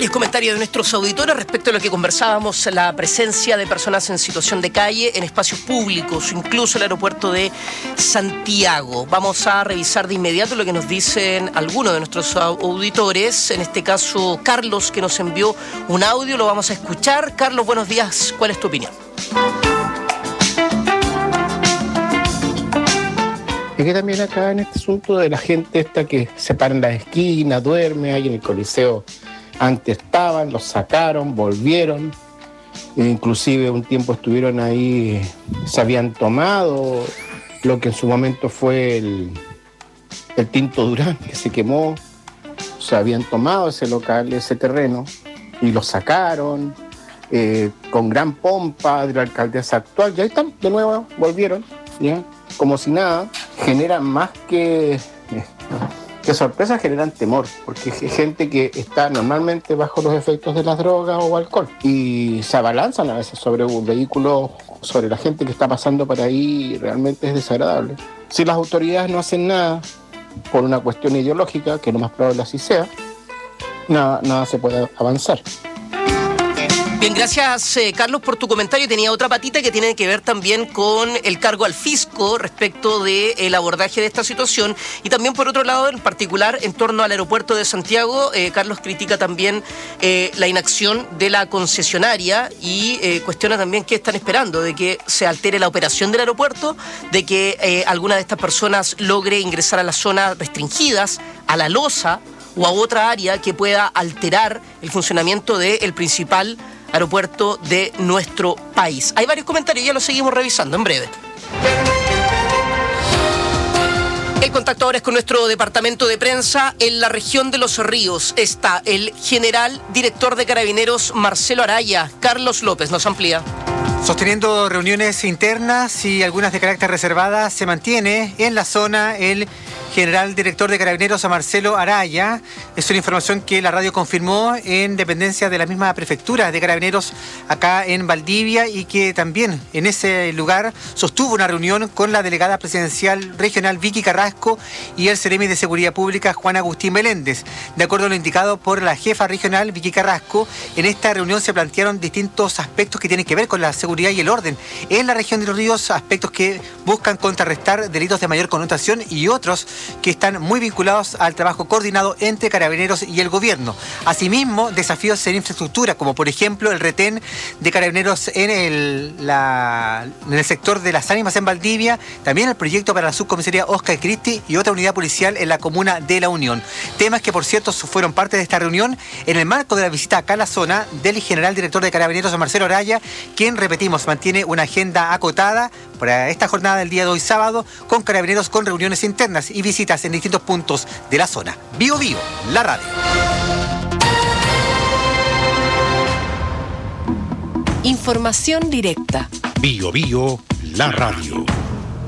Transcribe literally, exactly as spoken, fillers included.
El comentario de nuestros auditores respecto a lo que conversábamos, la presencia de personas en situación de calle en espacios públicos, incluso el aeropuerto de Santiago. Vamos a revisar de inmediato lo que nos dicen algunos de nuestros auditores, en este caso Carlos, que nos envió un audio, lo vamos a escuchar. Carlos, buenos días, ¿cuál es tu opinión? Es que también acá en este asunto de la gente esta que se para en las esquinas, duerme, ahí en el Coliseo antes estaban, los sacaron, volvieron, e inclusive un tiempo estuvieron ahí, se habían tomado lo que en su momento fue el, el Tinto Durán, que se quemó, se habían tomado ese local, ese terreno, y lo sacaron eh, con gran pompa de la alcaldesa actual, y ahí están, de nuevo, volvieron, ¿ya? Como si nada, generan más que... Eh, que sorpresas, generan temor, porque hay gente que está normalmente bajo los efectos de las drogas o alcohol y se abalanzan a veces sobre un vehículo, sobre la gente que está pasando por ahí, y realmente es desagradable. Si las autoridades no hacen nada por una cuestión ideológica, que lo más probable así sea, nada, nada se puede avanzar. Bien, gracias eh, Carlos por tu comentario. Tenía otra patita que tiene que ver también con el cargo al fisco respecto del abordaje de esta situación, y también por otro lado, en particular en torno al aeropuerto de Santiago. eh, Carlos critica también eh, la inacción de la concesionaria y eh, cuestiona también qué están esperando, de que se altere la operación del aeropuerto, de que eh, alguna de estas personas logre ingresar a las zonas restringidas, a la losa o a otra área que pueda alterar el funcionamiento del principal aeropuerto de nuestro país. Hay varios comentarios, ya los seguimos revisando en breve. El contacto ahora es con nuestro departamento de prensa. En la región de Los Ríos está el general director de Carabineros, Marcelo Araya. Carlos López nos amplía. Sosteniendo reuniones internas y algunas de carácter reservada, se mantiene en la zona el general director de Carabineros, Marcelo Araya. Es una información que la radio confirmó en dependencia de la misma prefectura de Carabineros acá en Valdivia, y que también en ese lugar sostuvo una reunión con la delegada presidencial regional Vicky Carrasco y el Seremi de Seguridad Pública Juan Agustín Meléndez. De acuerdo a lo indicado por la jefa regional Vicky Carrasco, en esta reunión se plantearon distintos aspectos que tienen que ver con la seguridad y el orden en la región de Los Ríos, aspectos que buscan contrarrestar delitos de mayor connotación y otros que están muy vinculados al trabajo coordinado entre Carabineros y el gobierno. Asimismo, desafíos en infraestructura, como por ejemplo el retén de Carabineros en el, la, en el sector de Las Ánimas en Valdivia, también el proyecto para la subcomisaría Oscar Cristi y otra unidad policial en la comuna de La Unión. Temas que, por cierto, fueron parte de esta reunión en el marco de la visita acá a la zona del general director de Carabineros, Marcelo Araya, quien, repetimos, mantiene una agenda acotada para esta jornada del día de hoy sábado, con Carabineros con reuniones internas y visitas en distintos puntos de la zona. Bio Bio, la radio. Información directa. Bio Bio, la radio.